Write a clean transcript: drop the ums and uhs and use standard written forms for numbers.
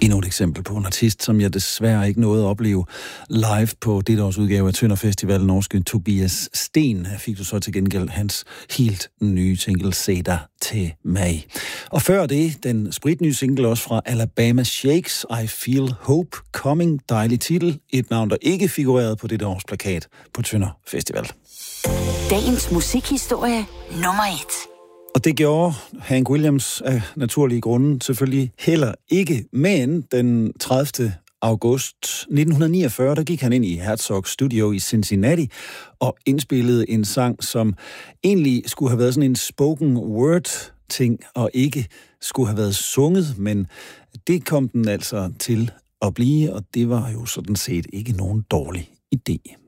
Endnu et eksempel på en artist, som jeg desværre ikke nåede at opleve live på dette års udgave af Tønder Festival. Norske Tobias Sten fik du så til gengæld hans helt nye single Se dig til mig. Og før det, den spritnye single også fra Alabama Shakes, I Feel Hope Coming. Dejlig titel. Et navn, der ikke figurerede på dette års plakat på Tønder Festival. Dagens musikhistorie nummer 1. Og det gjorde Hank Williams af naturlige grunde selvfølgelig heller ikke. Men den 30. august 1949, der gik han ind i Herzog Studio i Cincinnati og indspillede en sang, som egentlig skulle have været sådan en spoken word ting og ikke skulle have været sunget, men det kom den altså til at blive, og det var jo sådan set ikke nogen dårlig idé.